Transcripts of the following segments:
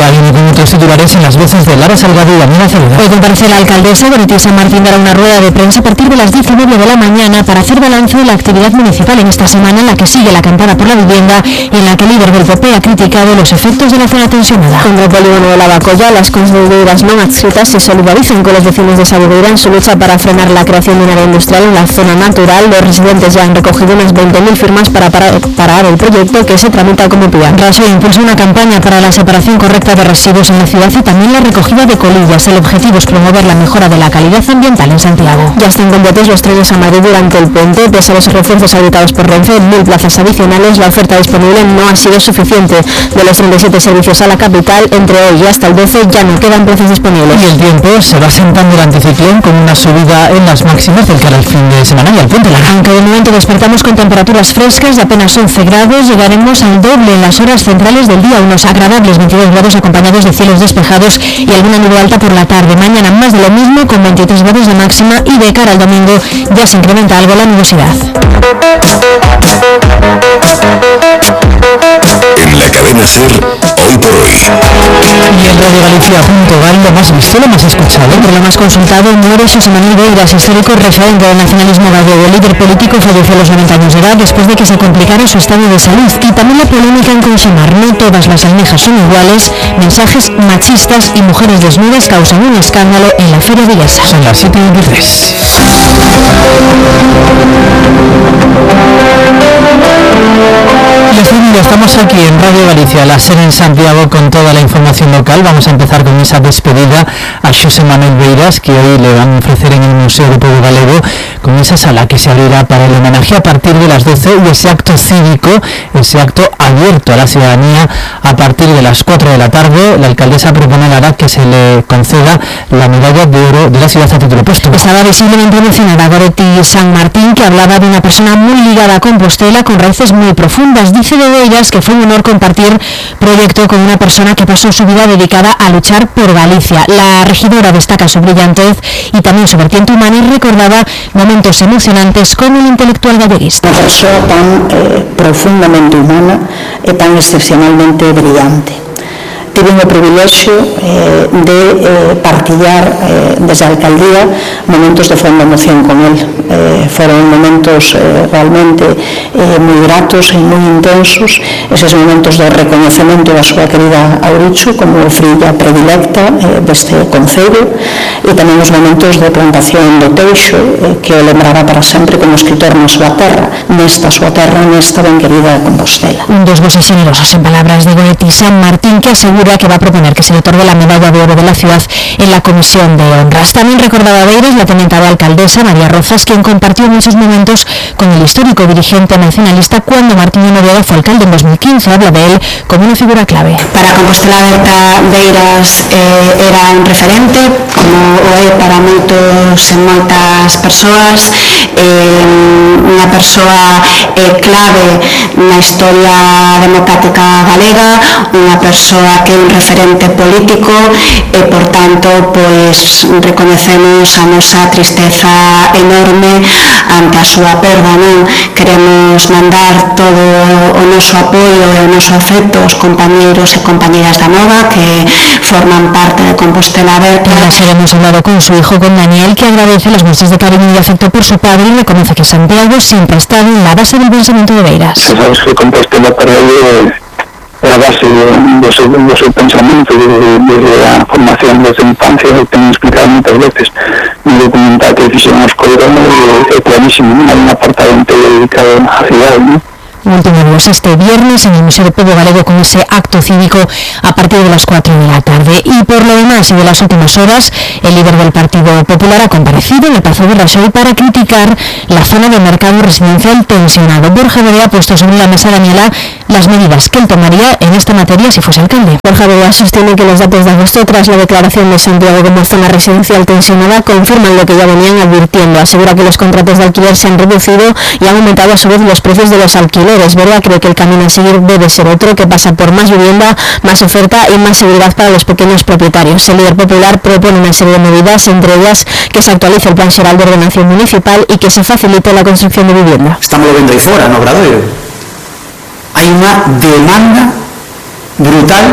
Ahora viene con otros titulares en las voces de Lara Salgado y Daniela Ceredo. Hoy comparece la alcaldesa Goretti San Martín dará una rueda de prensa a partir de las 10:30 de la mañana para hacer balance de la actividad municipal en esta semana en la que sigue la acampada por la vivienda y en la que el líder del PP ha criticado los efectos de la zona tensionada. Contra el polígono de Lavacolla, las constructoras non adscritas se solidarizan con los vecinos de Saboreira en su lucha para frenar la creación de un área industrial en la zona natural. Los residentes ya han recogido unas 20.000 firmas para parar el proyecto que se tramita como PIA. Raso impulsa una campaña para la separación correcta de residuos en la ciudad y también la recogida de colillas. El objetivo es promover la mejora de la calidad ambiental en Santiago. Ya están completos los trenes a Madrid durante el puente. Pese a los refuerzos habilitados por Renfe, 1.000 plazas adicionales, la oferta disponible no ha sido suficiente. De los 37 servicios a la capital, entre hoy y hasta el 12 ya no quedan plazas disponibles. Y el tiempo se va sentando el anticiclón con una subida en las máximas del cara al fin de semana y al puente largo. Aunque de momento despertamos con temperaturas frescas de apenas 11 grados, llegaremos al doble en las horas centrales del día, unos agradables 22 grados acompañados de cielos despejados y alguna nube alta por la tarde. Mañana más de lo mismo con 23 grados de máxima y de cara al domingo ya se incrementa algo la nubosidad. En la cadena SER, hoy por hoy. Y en Radio Galicia.gal, lo más visto, lo más escuchado. Por lo más consultado, muere Xosé Manuel Beiras, histórico referente del nacionalismo gallego. El líder político falleció a los 90 años de edad después de que se complicara su estado de salud. Y también la polémica en Conxamar. No todas las almejas son iguales. Mensajes machistas y mujeres desnudas causan un escándalo en la Feria Viguesa. Son las 7:23. Y estamos aquí en Radio Galicia, la SER en Santiago, con toda la información local. Vamos a empezar con esa despedida a Xosé Manuel Beiras, que hoy le van a ofrecer en el Museo del Pueblo Galego, con esa sala que se abrirá para el homenaje a partir de las 12 y ese acto cívico, ese acto abierto a la ciudadanía a partir de las 4 de la tarde. La alcaldesa propone que se le conceda la medalla de oro de la ciudad a título póstumo. Estaba visiblemente emocionada Goretti San Martín, que hablaba de una persona muy ligada a Compostela, con raíces muy profundas. Dice de Beiras que fue un honor compartir proyecto con una persona que pasó su vida dedicada a luchar por Galicia. La regidora destaca su brillantez y también su vertiente humana y recordaba momentos emocionantes con el intelectual galleguista. Una persona tan profundamente humana e tan excepcionalmente brillante. Tive o privilexio de partillar desde a alcaldía momentos de fonda emoción con él. Foron momentos realmente moi gratos e moi intensos, eses momentos de reconocemento da súa querida Aurichu como frilla predilecta deste concello, e tamén os momentos de plantación do teixo que o lembraba para sempre como escritor na súa terra, nesta súa terra, nesta ben querida Compostela. Un dos voces generosos en palabras de Goretti San Martín, que asegura que va a proponer que se le otorgue la medalla de oro de la ciudad en la comisión de honras. También recordaba a Beiras la teniente de alcaldesa María Rozas, quien compartió muchos momentos con el histórico dirigente nacionalista cuando Martín Oviedo fue alcalde en 2015. Habla de él como una figura clave. Para Compostela Aberta, Beiras era un referente, como o é para moitas persoas, unha persoa clave na historia democrática galega, unha persoa que é un referente político e, por tanto, pois reconocemos a nosa tristeza enorme ante a súa perda, non? Queremos mandar todo o noso apoio e o noso afecto aos compañeiros e compañeiras da Nova que forman parte de Compostela Aberta. Hemos hablado con su hijo, con Daniel, que agradece las muestras de cariño y afecto por su padre y reconoce que Santiago siempre ha estado en la base del pensamiento de Beiras. Sabes que Compostela para él a base do seu pensamento desde a formación desde a infancia, que ten explicado moitas veces no documental que fixeron os colgados, é clarísimo, hai un apartado entero dedicado á cidade, non? Últimos este viernes en el Museo del Pueblo Galego con ese acto cívico a partir de las 4 de la tarde. Y por lo demás y de las últimas horas, el líder del Partido Popular ha comparecido en el Pazo de Rajoy para criticar la zona de mercado residencial tensionado. Borja Bebe ha puesto sobre la mesa, Daniela, las medidas que él tomaría en esta materia si fuese alcalde. Borja Bebe sostiene que los datos de agosto tras la declaración de Santiago como zona residencial tensionada confirman lo que ya venían advirtiendo. Asegura que los contratos de alquiler se han reducido y han aumentado a su vez los precios de los alquileres. Bebe cree que el camino a seguir debe ser otro, que pasa por más vivienda, más oferta y más seguridad para los pequeños propietarios. El líder popular propone una serie de medidas, entre ellas que se actualice el plan xeral de ordenación municipal y que se facilite la construcción de vivienda. Estamos vendo aí fora, no Obradoiro. Hai unha demanda brutal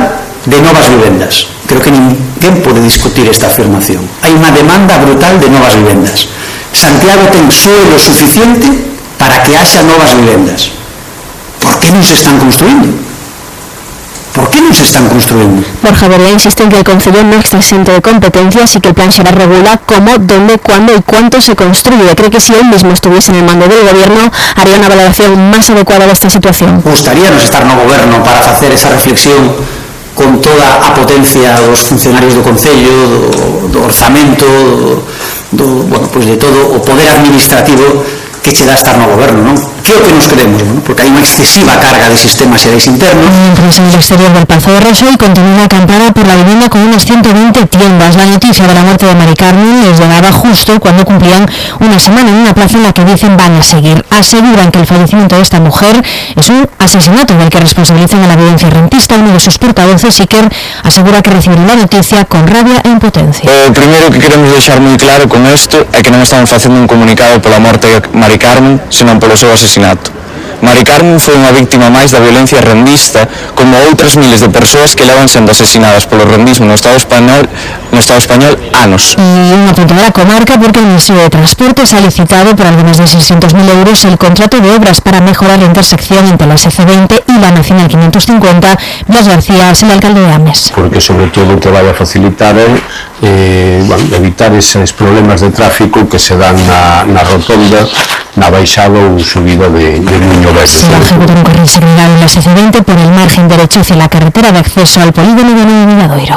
de novas vivendas. Creo que ninguén pode discutir esta afirmación. Hai unha demanda brutal de novas vivendas. Santiago ten suelo suficiente para que haxa novas vivendas. ¿Por qué non se están construindo? ¿Por qué no se están construyendo? Borja Borda insiste en que el Concello no está exento de competencias y que el plan será regula cómo, dónde, cuándo y cuánto se construye. Cree que si él mismo estuviese en el mando del gobierno haría una valoración más adecuada de esta situación. Gustaríanos estar no goberno para facer esa reflexión con toda a potencia dos funcionarios do Concello, do orzamento, bueno, pues de todo o poder administrativo que che dá estar no goberno, non? Que é o que nos queremos, non? Porque hai unha excesiva carga de sistemas xerais internos. Mientras en el exterior del Pazo de Rasoy continúa acampada por la vivienda con unas 120 tiendas. La noticia de la muerte de Mari Carmen les llegaba justo cuando cumplían una semana en una plaza en la que dicen van a seguir. Aseguran que el fallecimiento de esta mujer es un asesinato del que responsabilizan a la violencia rentista. Uno de sus portavoces, Iker, asegura que recibieron la noticia con rabia e impotencia. O primeiro que queremos deixar moi claro con isto é que non estamos facendo un comunicado pola morte de Mari Carmen, senón polo seu asesinato. Mari Carmen foi unha víctima máis da violencia rendista, como outras miles de persoas que levan sendo asesinadas polo rendismo no Estado español anos. Y un apunte de la comarca porque el Ministerio de Transportes ha licitado por algo más de 600.000 euros el contrato de obras para mejorar la intersección entre la SC20 y la Nacional 550. Blas García es el alcalde de Ames. Porque sobre todo que vaya a facilitar evitar esos problemas de tráfico que se dan na rotonda, na baixada ou subida de Muño Verde. Se va a ejecutar un carril segregado en la SC20 por el margen derecho hacia la carretera de acceso al polígono de Milladoiro.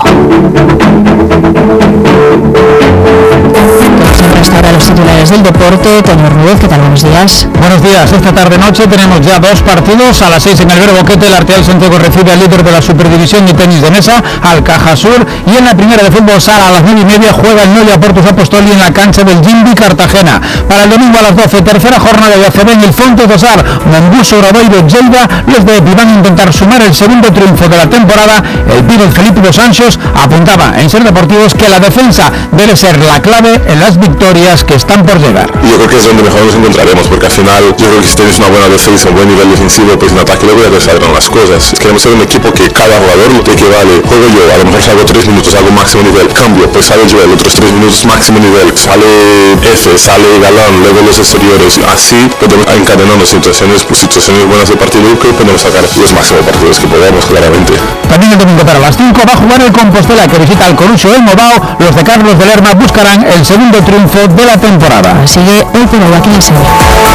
Hasta ahora los titulares del deporte. Toño Rubén, ¿qué tal? Buenos días. Buenos días. Esta tarde-noche tenemos ya dos partidos. A las 6 en el Vero Boquete, el Arteal Santiago recibe al líder de la Superdivisión de tenis de mesa, al Cajasur. Y en la primera de fútbol sala, a las 9:30, juega el Noia Portus Apostoli en la cancha del Jimbi Cartagena. Para el domingo a las 12, tercera jornada de ACB en el Fonte do Sar, Monbuso, Obradoiro, Lleida. Los de Epi van a intentar sumar el segundo triunfo de la temporada. El Piro Felipe dos Anxos apuntaba en Ser Deportivos que la defensa debe ser la clave en las victorias que están por llegar. Yo creo que es donde mejor nos encontraremos, porque al final yo creo que si tienes una buena defensa, un buen nivel defensivo, pues en ataque luego ya te saldrán las cosas. Queremos ser un equipo que cada jugador lo que vale. Juego yo, a lo mejor salgo 3 minutos, hago máximo nivel, cambio, pues sale Joel, otros 3 minutos máximo nivel, sale F, sale Galán, luego los exteriores. Así podemos encadenando situaciones buenas de partido que podemos sacar los máximos partidos que podamos, claramente. También el domingo para las 5 va a jugar el Compostela, que visita al Corucho el Movao. Los de Carlos de Lerma buscarán el segundo triunfo de la temporada. Sigue hoy por hoy aquí en Sevilla.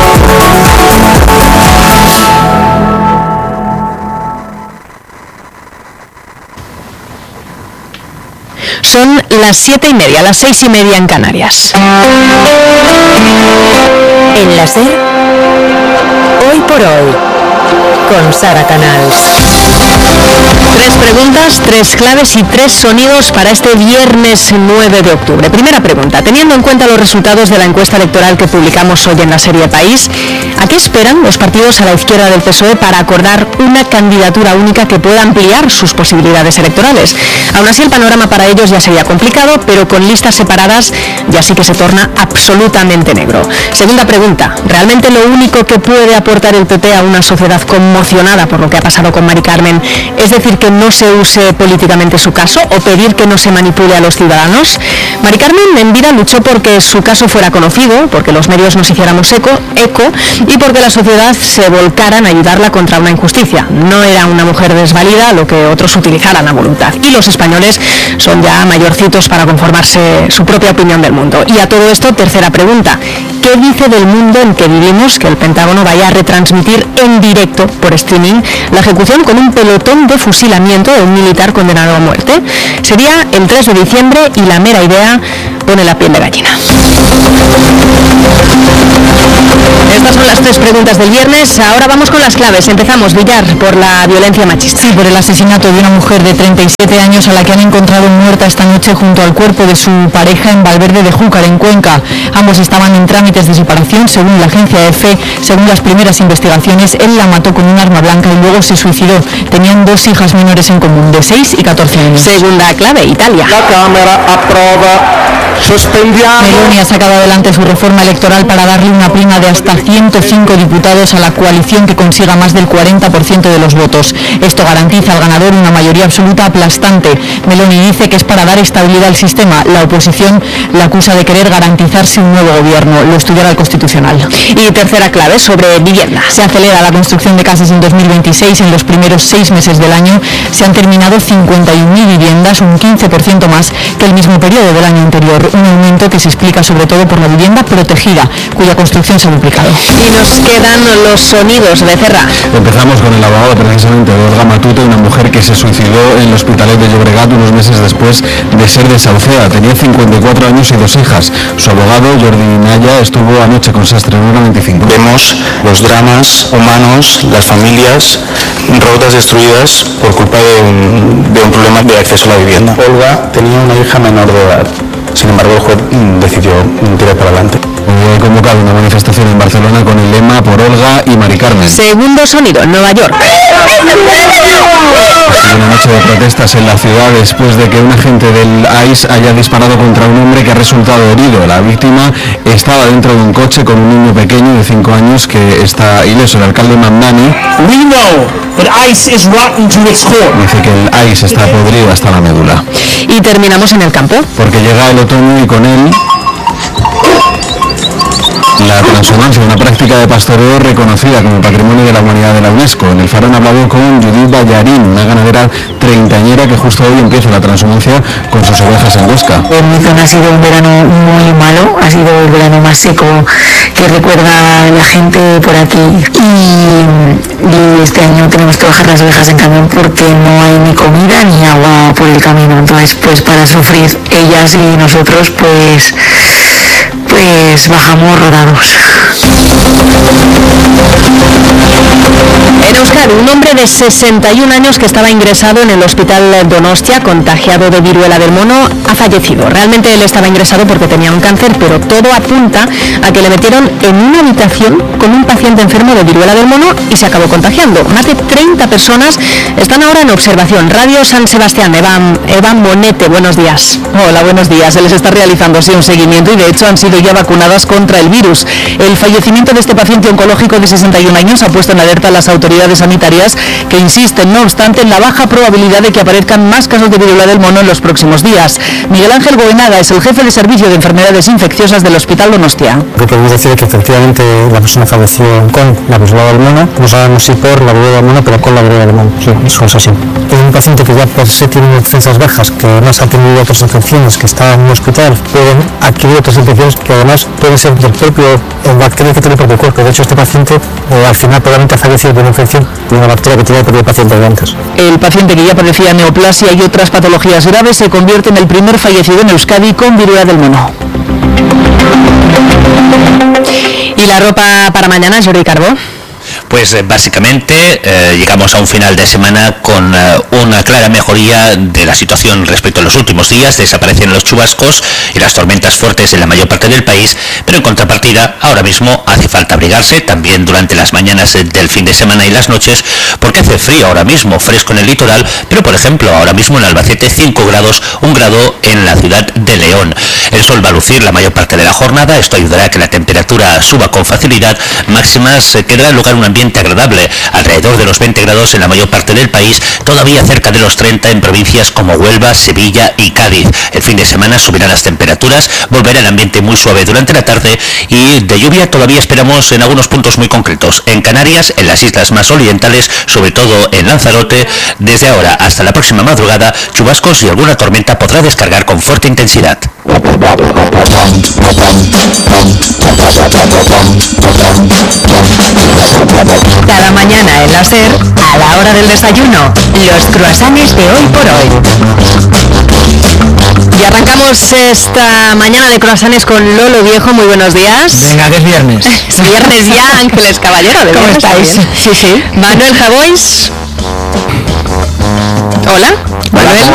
Son las 7:30, las 6:30 en Canarias. En la SER, hoy por hoy, con Sara Canals. 3 preguntas, 3 claves y 3 sonidos para este viernes 9 de octubre. Primera pregunta, teniendo en cuenta los resultados de la encuesta electoral que publicamos hoy en la serie País, ¿a qué esperan los partidos a la izquierda del PSOE para acordar una candidatura única que pueda ampliar sus posibilidades electorales? Aún así, el panorama para ellos ya sería complicado, pero con listas separadas ya sí que se torna absolutamente negro. Segunda pregunta, ¿realmente lo único que puede aportar el PP a una sociedad conmocionada por lo que ha pasado con Mari Carmen es decir que no se use políticamente su caso o pedir que no se manipule a los ciudadanos? Mari Carmen en vida luchó porque su caso fuera conocido, porque los medios nos hiciéramos eco y porque la sociedad se volcara en ayudarla contra una injusticia. No era una mujer desvalida a lo que otros utilizaran a voluntad. Y los españoles son ya mayorcitos para conformarse su propia opinión del mundo. Y a todo esto, tercera pregunta. ¿Qué dice del mundo en que vivimos que el Pentágono vaya a retransmitir en directo por streaming la ejecución con un pelotón de fusilamiento de un militar condenado a muerte? Sería el 3 de diciembre y la mera idea pone la piel de gallina. Estas son las 3 preguntas del viernes. Ahora vamos con las claves. Empezamos, Villar, por la violencia machista. Sí, por el asesinato de una mujer de 37 años a la que han encontrado muerta esta noche junto al cuerpo de su pareja en Valverde de Júcar, en Cuenca. Ambos estaban en trámites de separación, según la agencia EFE. Según las primeras investigaciones, él la mató con un arma blanca y luego se suicidó. Tenían 2 hijas menores en común, de 6 y 14 años. Segunda clave, Italia. La Cámara approva Meloni ha sacado adelante su reforma electoral para darle una prima de hasta 105 diputados a la coalición que consiga más del 40% de los votos. Esto garantiza al ganador una mayoría absoluta aplastante. Meloni dice que es para dar estabilidad al sistema. La oposición la acusa de querer garantizarse un nuevo gobierno. Lo estudiará el Constitucional. Y tercera clave sobre vivienda. Se acelera la construcción de casas en 2026. En los primeros 6 meses del año se han terminado 51.000 viviendas, un 15% más que el mismo periodo del año anterior. Un aumento que se explica sobre todo por la vivienda protegida, cuya construcción se ha duplicado. Y nos quedan los sonidos de Cerra. Empezamos con el abogado precisamente de Olga Matute, una mujer que se suicidó en el Hospitalet de Llobregat unos meses después de ser desahuciada. Tenía 54 años y 2 hijas. Su abogado, Jordi Naya, estuvo anoche con Sastre en una 25. Vemos los dramas humanos, las familias rotas, destruidas por culpa de un problema de acceso a la vivienda. Olga tenía una hija menor de edad. Sin embargo, el juez decidió tirar para adelante. He convocado una manifestación en Barcelona con el lema por Olga y Mari Carmen. Segundo sonido en Nueva York. Una noche de protestas en la ciudad después de que un agente del ICE haya disparado contra un hombre que ha resultado herido. La víctima estaba dentro de un coche con un niño pequeño de 5 años que está ileso. El alcalde Mamdani dice que el ICE está podrido hasta la médula. Y terminamos en el campo. Porque llega el otoño y con él la transhumancia, una práctica de pastoreo reconocida como Patrimonio de la Humanidad de la UNESCO. En el Faro han hablado con Judith Ballarín, una ganadera treintañera que justo hoy empieza la transhumancia con sus ovejas en Huesca. En mi zona ha sido un verano muy malo, ha sido el verano más seco que recuerda la gente por aquí. Y este año tenemos que bajar las ovejas en camión porque no hay ni comida ni agua por el camino. Entonces, pues para sufrir ellas y nosotros, pues bajamos rodados. En Euskadi, un hombre de 61 años que estaba ingresado en el hospital Donostia, contagiado de viruela del mono, ha fallecido. Realmente él estaba ingresado porque tenía un cáncer, pero todo apunta a que le metieron en una habitación con un paciente enfermo de viruela del mono y se acabó contagiando. Más de 30 personas están ahora en observación. Radio San Sebastián, Eva Monete, buenos días. Hola, buenos días. Se les está realizando un seguimiento y de hecho han sido ya vacunadas contra el virus. El fallecimiento de este paciente oncológico de 61 años ha puesto en alerta a las autoridades sanitarias que insisten, no obstante, en la baja probabilidad de que aparezcan más casos de viruela del mono en los próximos días. Miguel Ángel Goenaga es el jefe de servicio de enfermedades infecciosas del Hospital Donostia. Lo que podemos decir es que efectivamente la persona falleció con la viruela del mono, no sabemos si por la viruela del mono, pero con la viruela del mono, sí, eso es así. Es un paciente que ya per se tiene unas defensas bajas, que además ha tenido otras infecciones, que está en un hospital, pueden adquirir otras infecciones que además pueden ser del propio bacteria que tiene el propio cuerpo. De hecho, este paciente al final probablemente ha fallecido de una infección de una bacteria que tenía el propio paciente de antes. El paciente que ya padecía neoplasia y otras patologías graves se convierte en el primer fallecido en Euskadi con viruela del mono. ¿Y la ropa para mañana, Jordi Carbó? Pues básicamente llegamos a un final de semana con una clara mejoría de la situación respecto a los últimos días. Desaparecen los chubascos y las tormentas fuertes en la mayor parte del país, pero en contrapartida ahora mismo hace falta abrigarse también durante las mañanas del fin de semana y las noches, porque hace frío ahora mismo, fresco en el litoral, pero por ejemplo ahora mismo en Albacete 5 grados, 1 grado en la ciudad de León. El sol va a lucir la mayor parte de la jornada, esto ayudará a que la temperatura suba con facilidad. Máximas quedará en lugar un ambiente agradable, alrededor de los 20 grados en la mayor parte del país, todavía cerca de los 30 en provincias como Huelva, Sevilla y Cádiz. El fin de semana subirán las temperaturas, volverá el ambiente muy suave durante la tarde y de lluvia todavía esperamos en algunos puntos muy concretos. En Canarias, en las islas más orientales, sobre todo en Lanzarote, desde ahora hasta la próxima madrugada, chubascos y alguna tormenta podrá descargar con fuerte intensidad. Cada mañana en la SER, a la hora del desayuno, los croissants de hoy por hoy. Y arrancamos esta mañana de croissants con Lolo Viejo. Muy buenos días. Venga, que es viernes. Es viernes ya, Ángeles Caballero. ¿Cómo estáis? Sí, sí. Manuel Javois. Hola, Manuel.